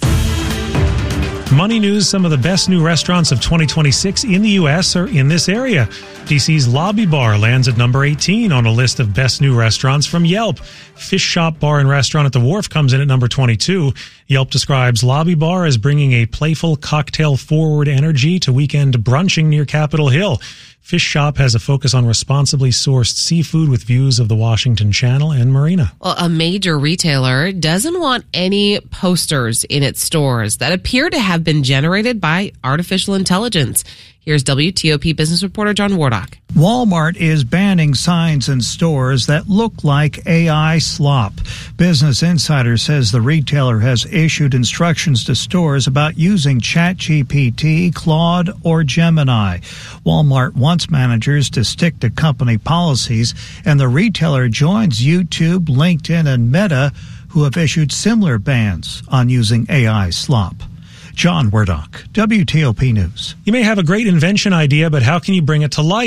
Money news, some of the best new restaurants of twenty twenty-six in the U S are in this area. D C's Lobby Bar lands at number eighteen on a list of best new restaurants from Yelp. Fish Shop Bar and Restaurant at the Wharf comes in at number twenty-two. Yelp describes Lobby Bar as bringing a playful, cocktail-forward energy to weekend brunching near Capitol Hill. Fish Shop has a focus on responsibly sourced seafood with views of the Washington Channel and marina. Well, a major retailer doesn't want any posters in its stores that appear to have been generated by artificial intelligence. Here's W T O P business reporter John Wardock. Walmart is banning signs in stores that look like A I slop. Business Insider says the retailer has issued instructions to stores about using ChatGPT, Claude, or Gemini. Walmart wants managers to stick to company policies, and the retailer joins YouTube, LinkedIn, and Meta, who have issued similar bans on using A I slop. John Wardock, W T O P News. You may have a great invention idea, but how can you bring it to life?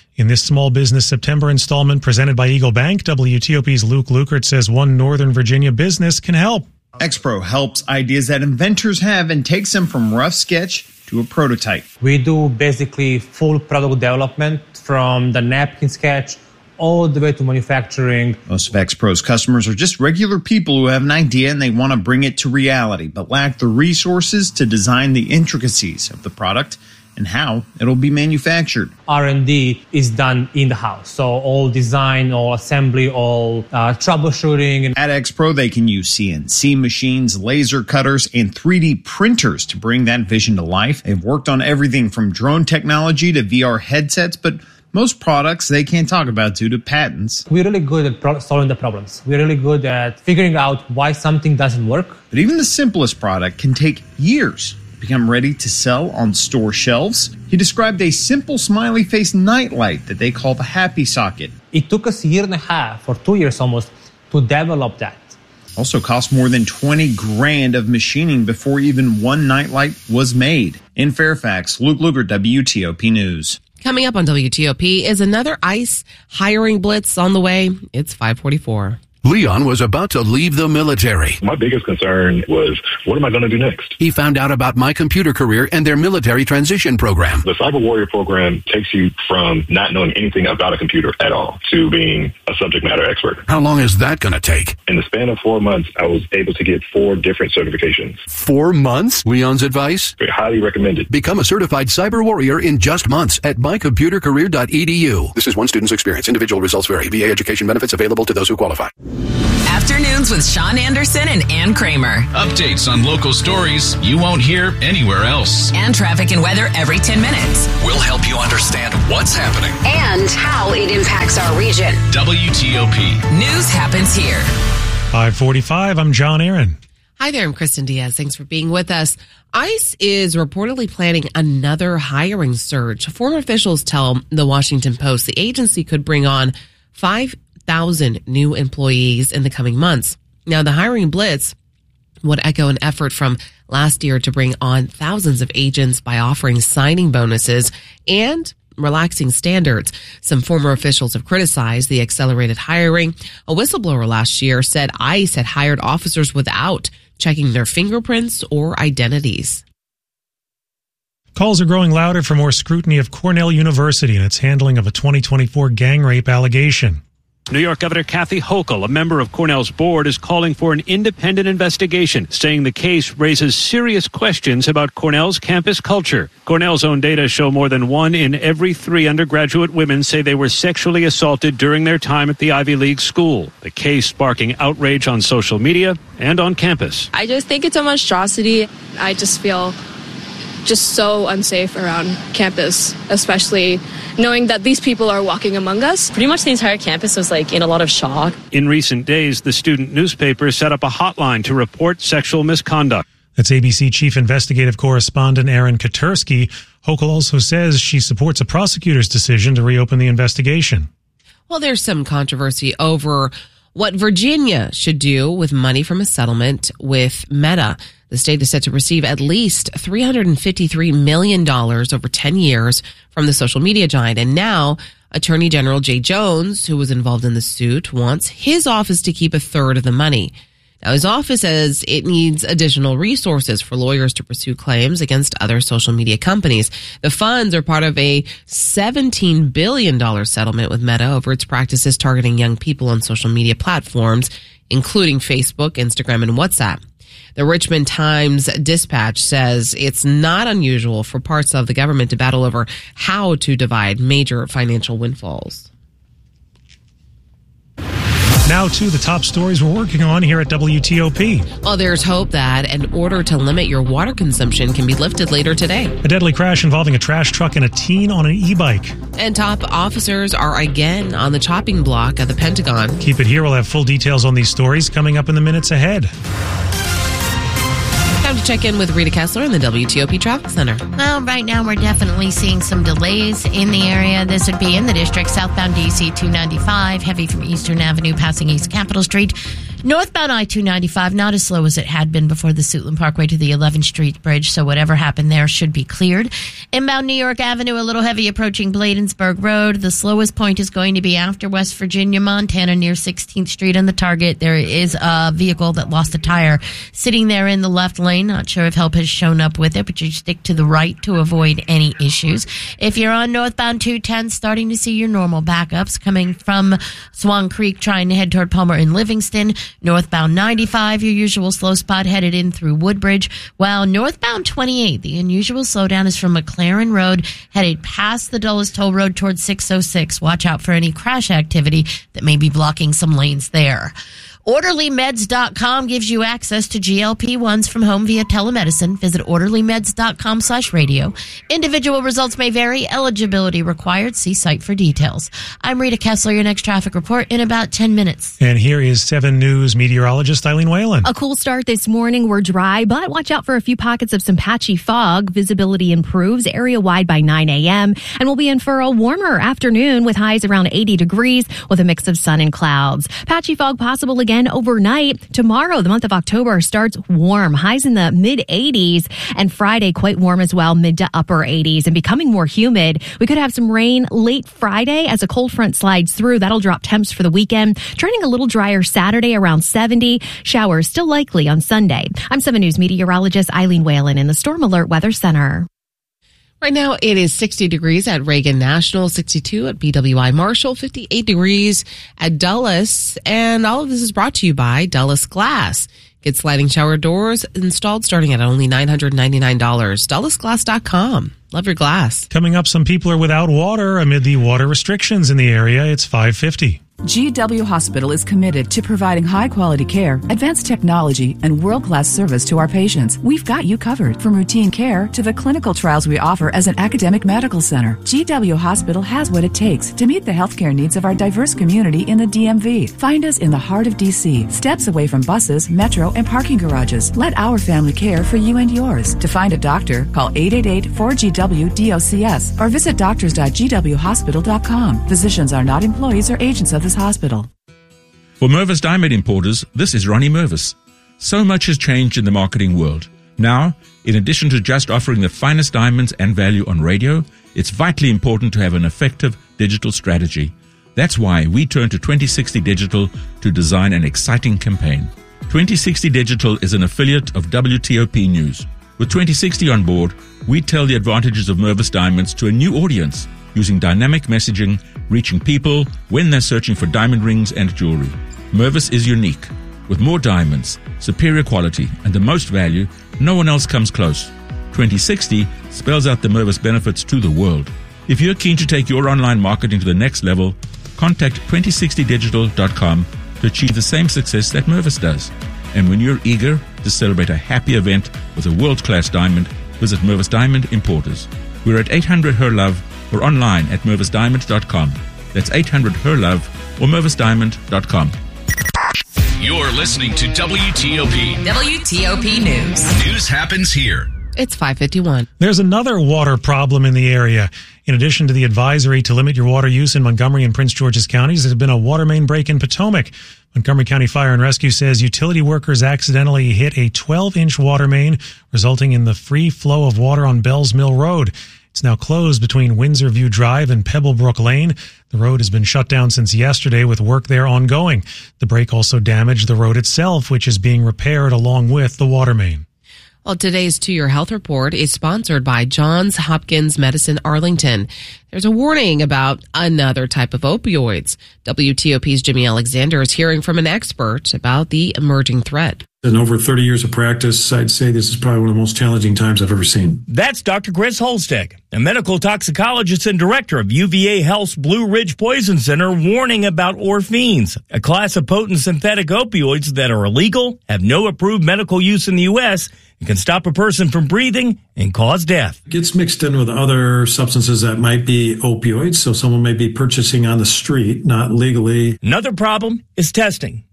In this Small Business September installment presented by Eagle Bank, W T O P's Luke Lukert says one Northern Virginia business can help. X-Pro helps ideas that inventors have and takes them from rough sketch to a prototype. We do basically full product development from the napkin sketch all the way to manufacturing. Most of X-Pro's customers are just regular people who have an idea and they want to bring it to reality, but lack the resources to design the intricacies of the product and how it'll be manufactured. R and D is done in the house. So all design, all assembly, all uh, troubleshooting. At X-Pro, they can use C N C machines, laser cutters, and three D printers to bring that vision to life. They've worked on everything from drone technology to V R headsets, but most products they can't talk about due to patents. We're really good at pro- solving the problems. We're really good at figuring out why something doesn't work. But even the simplest product can take years to become ready to sell on store shelves. He described a simple smiley face nightlight that they call the Happy Socket. It took us a year and a half, or two years almost, to develop that. Also cost more than twenty grand of machining before even one nightlight was made. In Fairfax, Luke Lukert, W T O P News. Coming up on W T O P is another ICE hiring blitz on the way. It's five forty-four. Leon was about to leave the military. My biggest concern was, what am I going to do next? He found out about My Computer Career and their military transition program. The Cyber Warrior program takes you from not knowing anything about a computer at all to being a subject matter expert. How long is that going to take? In the span of four months, I was able to get four different certifications. Four months? Leon's advice? Highly recommended. Become a certified cyber warrior in just months at my computer career dot e d u. This is one student's experience. Individual results vary. V A education benefits available to those who qualify. Afternoons with Sean Anderson and Ann Kramer. Updates on local stories you won't hear anywhere else. And traffic and weather every ten minutes. We'll help you understand what's happening and how it impacts our region. W T O P. News happens here. five forty-five, I'm John Aaron. Hi there, I'm Kristen Diaz. Thanks for being with us. ICE is reportedly planning another hiring surge. Former officials tell the Washington Post the agency could bring on five thousand new employees in the coming months. Now, the hiring blitz would echo an effort from last year to bring on thousands of agents by offering signing bonuses and relaxing standards. Some former officials have criticized the accelerated hiring. A whistleblower last year said ICE had hired officers without checking their fingerprints or identities. Calls are growing louder for more scrutiny of Cornell University and its handling of a twenty twenty-four gang rape allegation. New York Governor Kathy Hochul, a member of Cornell's board, is calling for an independent investigation, saying the case raises serious questions about Cornell's campus culture. Cornell's own data show more than one in every three undergraduate women say they were sexually assaulted during their time at the Ivy League school. The case sparking outrage on social media and on campus. I just think it's a monstrosity. I just feel just so unsafe around campus, especially knowing that these people are walking among us. Pretty much the entire campus was like in a lot of shock. In recent days, the student newspaper set up a hotline to report sexual misconduct. That's A B C Chief Investigative Correspondent Aaron Katursky. Hochul also says she supports a prosecutor's decision to reopen the investigation. Well, there's some controversy over what Virginia should do with money from a settlement with Meta. The state is set to receive at least three hundred fifty-three million dollars over ten years from the social media giant. And now Attorney General Jay Jones, who was involved in the suit, wants his office to keep a third of the money. Now, his office says it needs additional resources for lawyers to pursue claims against other social media companies. The funds are part of a seventeen billion dollars settlement with Meta over its practices targeting young people on social media platforms, including Facebook, Instagram, and WhatsApp. The Richmond Times-Dispatch says it's not unusual for parts of the government to battle over how to divide major financial windfalls. Now to the top stories we're working on here at W T O P. Well, there's hope that an order to limit your water consumption can be lifted later today. A deadly crash involving a trash truck and a teen on an e-bike. And top officers are again on the chopping block at the Pentagon. Keep it here. We'll have full details on these stories coming up in the minutes ahead. Time to check in with Rita Kessler in the W T O P Traffic Center. Well, right now we're definitely seeing some delays in the area. This would be in the district, southbound D C two ninety-five, heavy from Eastern Avenue, passing East Capitol Street. Northbound I two ninety-five, not as slow as it had been before the Suitland Parkway to the eleventh Street Bridge, so whatever happened there should be cleared. Inbound New York Avenue, a little heavy approaching Bladensburg Road. The slowest point is going to be after West Virginia, Montana, near sixteenth Street and the Target. There is a vehicle that lost a tire sitting there in the left lane. Not sure if help has shown up with it, but you stick to the right to avoid any issues. If you're on northbound two ten, starting to see your normal backups coming from Swan Creek, trying to head toward Palmer and Livingston. Northbound ninety-five, your usual slow spot headed in through Woodbridge. While northbound twenty-eight, the unusual slowdown is from McLaren Road, headed past the Dulles Toll Road towards six oh six. Watch out for any crash activity that may be blocking some lanes there. Orderly Meds dot com gives you access to G L P ones from home via telemedicine. Visit Orderly Meds dot com slash radio. Individual results may vary. Eligibility required. See site for details. I'm Rita Kessler, your next traffic report in about ten minutes. And here is seven News meteorologist Eileen Whalen. A cool start this morning. We're dry, but watch out for a few pockets of some patchy fog. Visibility improves area-wide by nine a.m. and we'll be in for a warmer afternoon with highs around eighty degrees with a mix of sun and clouds. Patchy fog possible again overnight. Tomorrow, the month of October, starts warm. Highs in the mid eighties. And Friday, quite warm as well, mid to upper eighties and becoming more humid. We could have some rain late Friday as a cold front slides through. That'll drop temps for the weekend. Turning a little drier Saturday around seventy. Showers still likely on Sunday. I'm seven News meteorologist Eileen Whalen in the Storm Alert Weather Center. Right now, it is sixty degrees at Reagan National, sixty-two at B W I Marshall, fifty-eight degrees at Dulles. And all of this is brought to you by Dulles Glass. Get sliding shower doors installed starting at only nine hundred ninety-nine dollars. Dulles Glass dot com. Love your glass. Coming up, some people are without water amid the water restrictions in the area. It's five fifty. G W Hospital is committed to providing high-quality care, advanced technology, and world-class service to our patients. We've got you covered, from routine care to the clinical trials we offer as an academic medical center. G W Hospital has what it takes to meet the healthcare needs of our diverse community in the D M V. Find us in the heart of D C, steps away from buses, metro, and parking garages. Let our family care for you and yours. To find a doctor, call eight eight eight, four G W, D O C S or visit doctors dot g w hospital dot com. Physicians are not employees or agents of this hospital. For Mervis Diamond Importers, this is Ronnie Mervis. So much has changed in the marketing world. Now, in addition to just offering the finest diamonds and value on radio, it's vitally important to have an effective digital strategy. That's why we turn to twenty sixty Digital to design an exciting campaign. twenty sixty Digital is an affiliate of W T O P News. With twenty sixty on board, we tell the advantages of Mervis Diamonds to a new audience, using dynamic messaging, reaching people when they're searching for diamond rings and jewelry. Mervis is unique. With more diamonds, superior quality, and the most value, no one else comes close. twenty sixty spells out the Mervis benefits to the world. If you're keen to take your online marketing to the next level, contact twenty sixty digital dot com to achieve the same success that Mervis does. And when you're eager to celebrate a happy event with a world-class diamond, visit Mervis Diamond Importers. We're at eight hundred Her Love or online at mervis diamond dot com. That's eight hundred Her Love or mervis diamond dot com. You're listening to W T O P. W T O P News. News happens here. It's five fifty-one. There's another water problem in the area. In addition to the advisory to limit your water use in Montgomery and Prince George's counties, there's been a water main break in Potomac. Montgomery County Fire and Rescue says utility workers accidentally hit a twelve-inch water main, resulting in the free flow of water on Bells Mill Road. It's now closed between Windsor View Drive and Pebblebrook Lane. The road has been shut down since yesterday with work there ongoing. The break also damaged the road itself, which is being repaired along with the water main. Well, today's To Your Health Report is sponsored by Johns Hopkins Medicine Arlington. There's a warning about another type of opioids. W T O P's Jimmy Alexander is hearing from an expert about the emerging threat. In over thirty years of practice, I'd say this is probably one of the most challenging times I've ever seen. That's Doctor Chris Holsteg, a medical toxicologist and director of U V A Health's Blue Ridge Poison Center, warning about orphines, a class of potent synthetic opioids that are illegal, have no approved medical use in the U S, and can stop a person from breathing and cause death. It gets mixed in with other substances that might be opioids, so someone may be purchasing on the street, not legally. Another problem is testing.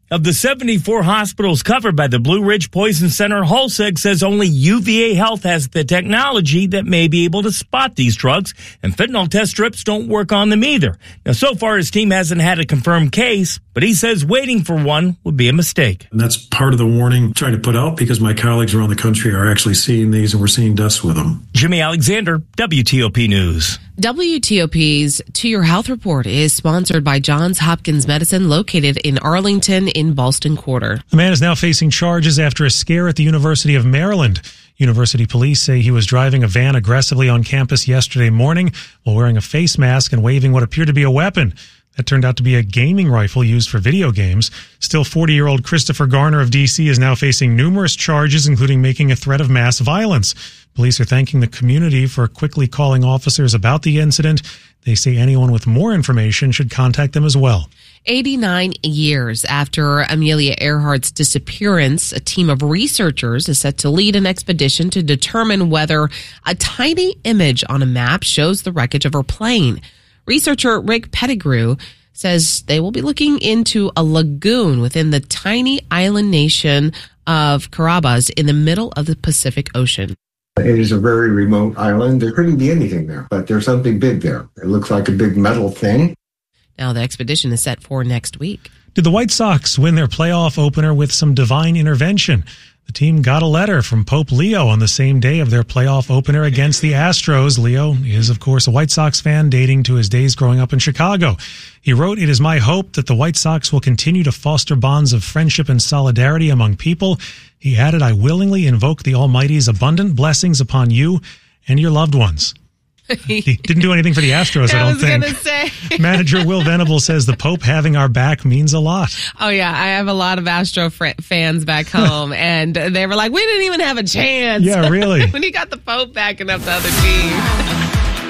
Of the seventy-four hospitals covered by the Blue Ridge Poison Center, Hulseg says only U V A Health has the technology that may be able to spot these drugs, and fentanyl test strips don't work on them either. Now, so far, his team hasn't had a confirmed case, but he says waiting for one would be a mistake. And that's part of the warning I'm trying to put out because my colleagues around the country are actually seeing these and we're seeing deaths with them. Jimmy Alexander, W T O P News. W T O P's To Your Health Report is sponsored by Johns Hopkins Medicine, located in Arlington in Ballston Quarter. A man is now facing charges after a scare at the University of Maryland. University police say he was driving a van aggressively on campus yesterday morning while wearing a face mask and waving what appeared to be a weapon. That turned out to be a gaming rifle used for video games. Still forty-year-old Christopher Garner of D C is now facing numerous charges, including making a threat of mass violence. Police are thanking the community for quickly calling officers about the incident. They say anyone with more information should contact them as well. eighty-nine years after Amelia Earhart's disappearance, a team of researchers is set to lead an expedition to determine whether a tiny image on a map shows the wreckage of her plane. Researcher Rick Pettigrew says they will be looking into a lagoon within the tiny island nation of Caribas in the middle of the Pacific Ocean. It is a very remote island. There couldn't be anything there, but there's something big there. It looks like a big metal thing. Now the expedition is set for next week. Did the White Sox win their playoff opener with some divine intervention? The team got a letter from Pope Leo on the same day of their playoff opener against the Astros. Leo is, of course, a White Sox fan dating to his days growing up in Chicago. He wrote, "It is my hope that the White Sox will continue to foster bonds of friendship and solidarity among people." He added, "I willingly invoke the Almighty's abundant blessings upon you and your loved ones." He didn't do anything for the Astros, I, I don't think. I was going to say. Manager Will Venable says the Pope having our back means a lot. Oh, yeah. I have a lot of Astro fr- fans back home, and they were like, we didn't even have a chance. Yeah, really. When you got the Pope backing up the other team.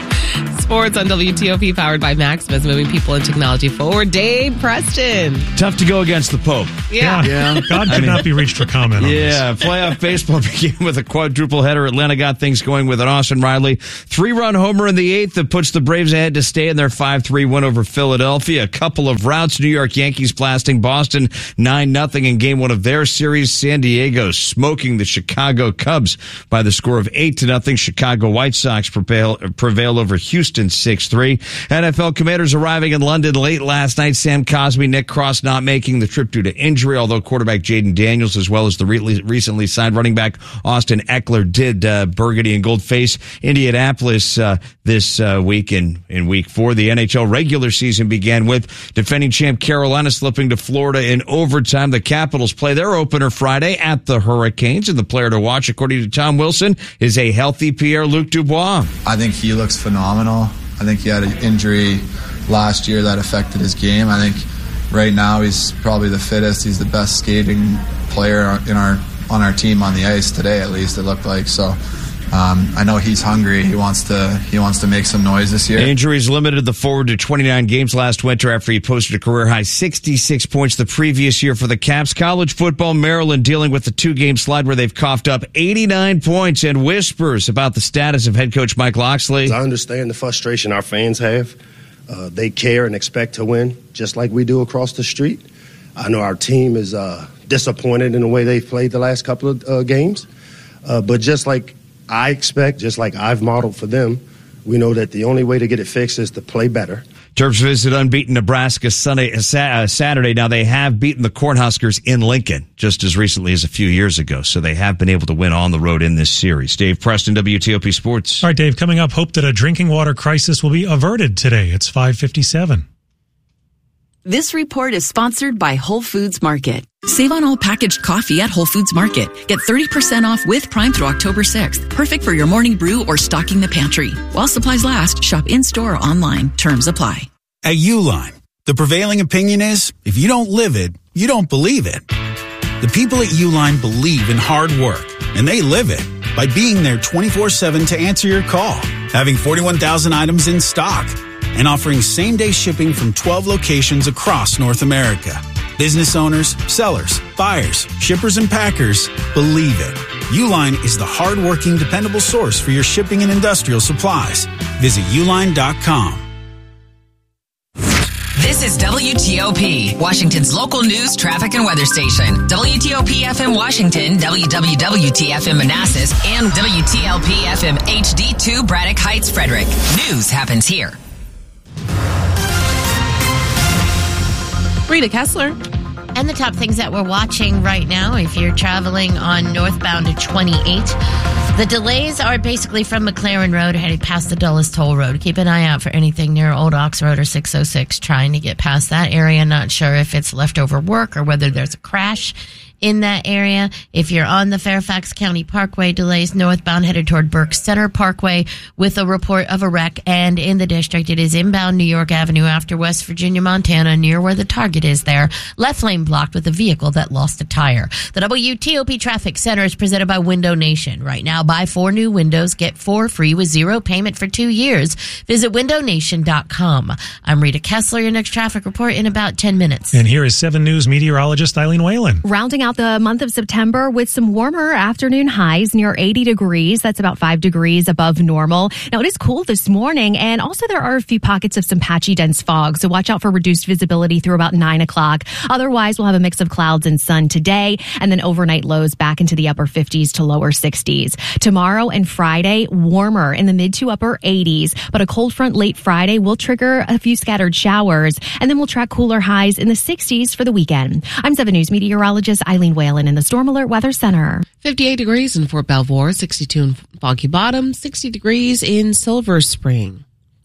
Sports on W T O P, powered by Maximus, moving people and technology forward. Dave Preston. Tough to go against the Pope. Yeah. yeah. God could I mean, not be reached for comment on yeah, this. Yeah, playoff baseball began with a quadruple header. Atlanta got things going with an Austin Riley three-run homer in the eighth that puts the Braves ahead to stay in their five three win over Philadelphia. A couple of routes, New York Yankees blasting Boston nine nothing in game one of their series. San Diego smoking the Chicago Cubs by the score of eight to nothing. Chicago White Sox prevail, prevail over Houston six three. N F L Commanders arriving in London late last night. Sam Cosmi, Nick Cross not making the trip due to injury, although quarterback Jaden Daniels, as well as the re- recently signed running back Austin Eckler, did uh, burgundy and gold face Indianapolis uh, this uh, week in, in week four. The N H L regular season began with defending champ Carolina slipping to Florida in overtime. The Capitals play their opener Friday at the Hurricanes, and the player to watch, according to Tom Wilson, is a healthy Pierre-Luc Dubois. I think he looks phenomenal. I think he had an injury last year that affected his game. I think right now he's probably the fittest. He's the best skating player in our on our team on the ice today, at least it looked like. So um, I know he's hungry. He wants to he wants to make some noise this year. Injuries limited the forward to twenty-nine games last winter after he posted a career-high sixty-six points the previous year for the Caps. College football, Maryland dealing with the two-game slide where they've coughed up eighty-nine points, and whispers about the status of head coach Mike Locksley. I understand the frustration our fans have. Uh, they care and expect to win, just like we do across the street. I know our team is uh, disappointed in the way they've played the last couple of uh, games, uh, but just like I expect, just like I've modeled for them, we know that the only way to get it fixed is to play better. Terps visit unbeaten Nebraska Sunday, uh, Saturday. Now, they have beaten the Cornhuskers in Lincoln just as recently as a few years ago, so they have been able to win on the road in this series. Dave Preston, W T O P Sports. All right, Dave, coming up, hope that a drinking water crisis will be averted today. It's five fifty-seven. This report is sponsored by Whole Foods Market. Save on all packaged coffee at Whole Foods Market. Get thirty percent off with Prime through October sixth. Perfect for your morning brew or stocking the pantry. While supplies last, shop in-store or online. Terms apply. At Uline, the prevailing opinion is, if you don't live it, you don't believe it. The people at Uline believe in hard work, and they live it by being there twenty-four seven to answer your call, having forty-one thousand items in stock, and offering same-day shipping from twelve locations across North America. Business owners, sellers, buyers, shippers, and packers believe it. Uline is the hard-working, dependable source for your shipping and industrial supplies. Visit uline dot com. This This is W T O P, Washington's local news, traffic, and weather station. W T O P F M Washington, W W W T F M Manassas, and W T L P F M H D two Braddock Heights, Frederick. News happens here. Rita Kessler. And the top things that we're watching right now, if you're traveling on northbound to twenty-eight, the delays are basically from McLaren Road heading past the Dulles Toll Road. Keep an eye out for anything near Old Ox Road or six oh six trying to get past that area. Not sure if it's leftover work or whether there's a crash in that area. If you're on the Fairfax County Parkway, delays northbound headed toward Burke Center Parkway with a report of a wreck. And in the district, it is inbound New York Avenue after West Virginia, Montana, near where the Target is there. Left lane blocked with a vehicle that lost a tire. The W T O P Traffic Center is presented by Window Nation. Right now, buy four new windows, get four free with zero payment for two years. Visit window nation dot com. I'm Rita Kessler, your next traffic report in about ten minutes. And here is seven News meteorologist Eileen Whalen. Rounding out the month of September with some warmer afternoon highs near eighty degrees. That's about five degrees above normal. Now, it is cool this morning, and also there are a few pockets of some patchy dense fog, so watch out for reduced visibility through about nine o'clock. Otherwise, we'll have a mix of clouds and sun today, and then overnight lows back into the upper fifties to lower sixties. Tomorrow and Friday, warmer in the mid to upper eighties, but a cold front late Friday will trigger a few scattered showers, and then we'll track cooler highs in the sixties for the weekend. I'm seven News meteorologist Eileen Whalen in the Storm Alert Weather Center. fifty-eight degrees in Fort Belvoir, sixty-two in Foggy Bottom, sixty degrees in Silver Spring.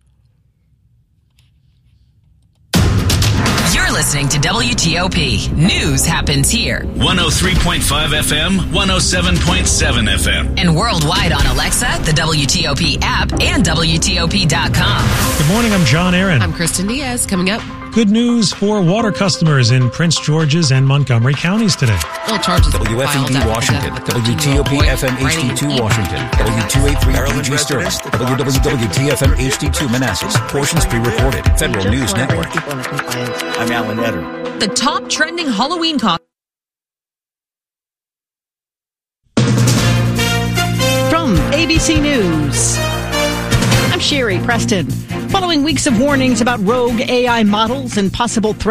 You're listening to W T O P. News happens here. one oh three point five F M, one oh seven point seven F M. And worldwide on Alexa, the W T O P app, and W T O P dot com. Good morning, I'm John Aaron. I'm Kristen Diaz. Coming up, good news for water customers in Prince George's and Montgomery counties today. All charges W F M D Washington, W T O P F M H D two Washington, W two eighty-three P G Sterling, W W W T F M H D two Manassas. Portions pre-recorded. Federal News Network. I'm Alan Eder. The top trending Halloween costume. From A B C News, I'm Sherry Preston. Following weeks of warnings about rogue A I models and possible threats